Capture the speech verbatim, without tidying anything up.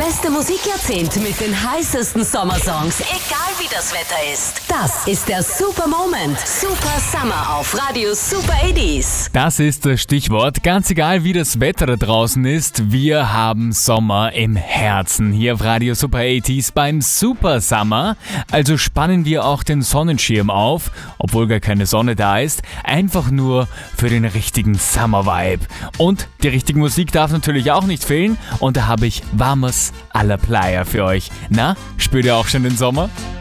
beste Musikjahrzehnt mit den heißesten Sommersongs, egal wie das Wetter ist. Das ist der Super Moment. Super Summer auf Radio Super achtzig. Das ist das Stichwort. Ganz egal, wie das Wetter da draußen ist, wir haben Sommer im Herzen. Hier auf Radio Super achtzig beim Super Summer. Also spannen wir auch den Sonnenschirm auf, obwohl gar keine Sonne da ist. Einfach nur für den richtigen Summer-Vibe. Und die richtige Musik darf natürlich auch nicht fehlen. Und da habe ich Vamos a la Playa für euch. Na, spürt ihr auch schon den Sommer?